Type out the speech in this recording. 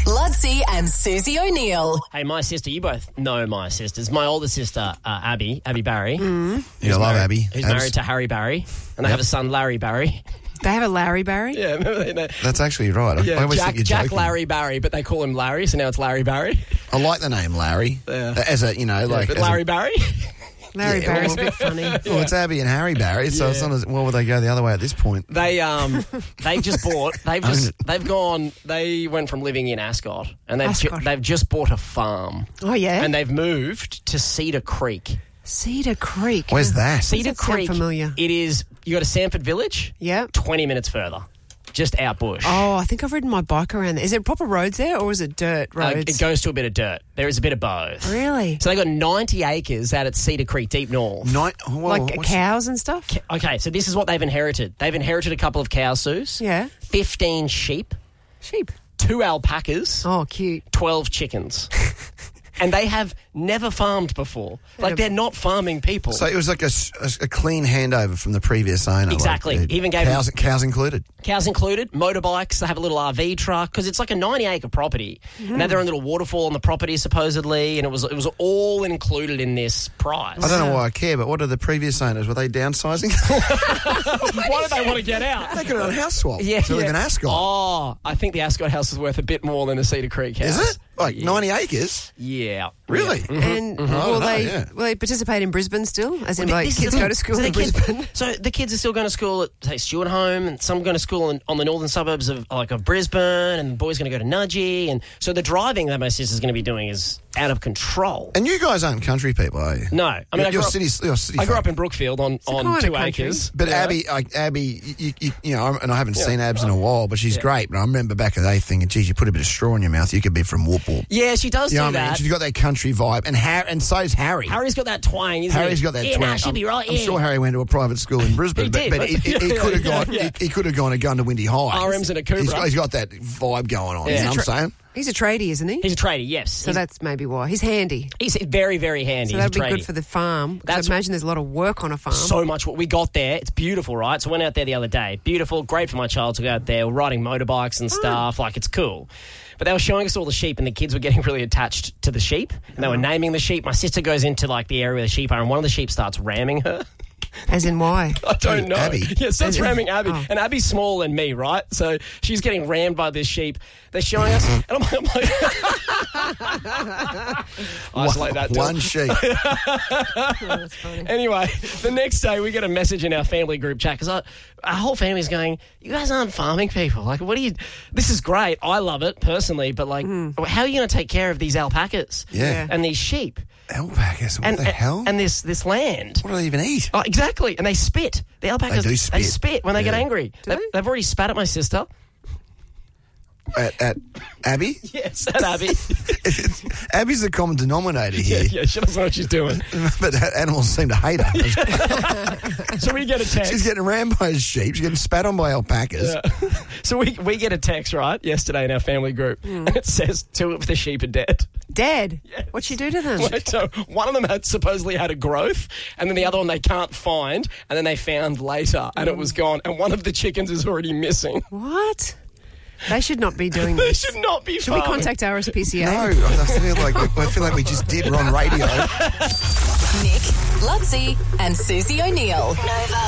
Ludsey and Susie O'Neill. Hey, my sister, you both know my sisters. My older sister, Abby Barry. Yeah, I love Abby. Who's married to Harry Barry. And they have a son, Larry Barry. They have a Larry Barry? Yeah, remember that? That's actually right. I always think you're Jack joking. Larry Barry, but they call him Larry, so now it's Larry Barry. I like the name Larry. Yeah. As a, like... But as Larry Barry? Larry Barry's a bit funny. Well, it's Abby and Harry Barry, so it's not as... Well, would they go the other way at this point? They just bought... They went from living in Ascot, and they've just bought a farm. Oh, yeah? And they've moved to Cedar Creek. Cedar Creek. Where's that? Cedar Creek. Familiar. It is... You go to Sanford Village? Yeah. 20 minutes further. Just out bush. Oh, I think I've ridden my bike around there. Is there proper roads there or is it dirt roads? It goes to a bit of dirt. There is a bit of both. Really? So they got 90 acres out at Cedar Creek, deep north. Cows and stuff? Okay, so this is what they've inherited. They've inherited a couple of cow Sues. Yeah. 15 sheep. Sheep. 2 alpacas. Oh, cute. 12 chickens. And they have never farmed before. Like, they're not farming people. So it was like a clean handover from the previous owner. Exactly. Like, Even gave cows included. Cows included, motorbikes, they have a little RV truck, because it's like a 90-acre property. And they have their own little waterfall on the property, supposedly, and it was all included in this price. I don't know why I care, but what are the previous owners? Were they downsizing? Why did they want to get out? They got it on house swap. Yeah, to live in Ascot. Oh, I think the Ascot house is worth a bit more than a Cedar Creek house. Is it? Like 90 acres? Yeah. Really? Yeah. And will they participate in Brisbane still? As in, kids go to school in Brisbane? So the kids are still going to school at, say, Stewart Home, and some going to school on the northern suburbs of Brisbane, and the boys going to go to Nudgee. And so the driving that my sister's going to be doing is out of control. And you guys aren't country people, are you? No. I mean, you're city I grew up in Brookfield on 2 acres. But Abby, you know, and I haven't seen Abs in a while, but she's great. But I remember back in the day thinking, geez, you put a bit of straw in your mouth, you could be from Whoop Whoop. Yeah, she does do that. I mean? She's got that country vibe. And so's Harry. Harry's got that twang, isn't He's he? got that twang. Yeah, she'll be right. I'm sure Harry went to a private school in Brisbane, He but did. he could have gone. He could have gone to Windy High. RM's in a Cooper. He's got that vibe going on. Yeah. You know what I'm saying? He's a tradie, isn't he? He's a tradie, yes. So that's maybe why. He's handy. He's very, very handy. So that'd be good for the farm. Because I imagine there's a lot of work on a farm. So much what we got there. It's beautiful, right? So I went out there the other day. Beautiful, great for my child to go out there. We're riding motorbikes and stuff. Like, it's cool. But they were showing us all the sheep, and the kids were getting really attached to the sheep. And they were naming the sheep. My sister goes into, the area where the sheep are, and one of the sheep starts ramming her. As in why? I don't know. Abby? Yeah, starts ramming Abby. Oh. And Abby's smaller than me, right? So she's getting rammed by this sheep. They're showing us, and I'm like isolate that. One sheep. That's funny. Anyway, the next day we get a message in our family group chat, because our whole family's going, you guys aren't farming people. Like, what are you... This is great. I love it, personally, but, how are you going to take care of these alpacas? Yeah. And these sheep? Alpacas? What the hell? And this land. What do they even eat? Oh, exactly. And they spit. The alpacas, They do spit. They spit when they get angry. They've already spat at my sister. At Abby? Yes, at Abby. Abby's the common denominator here. Yeah, she doesn't know what she's doing. But animals seem to hate her. So we get a text. She's getting rammed by sheep. She's getting spat on by alpacas. Yeah. So we get a text, right, yesterday in our family group, and it says 2 of the sheep are dead. Dead? Yes. What'd she do to them? So one of them had supposedly had a growth, and then the other one they can't find, and then they found later, and it was gone, and one of the chickens is already missing. What? They should not be doing this. They should not be Should we contact RSPCA? No, I feel like we just did. We're on radio. Nick, Ludsey and Susie O'Neill. Nova.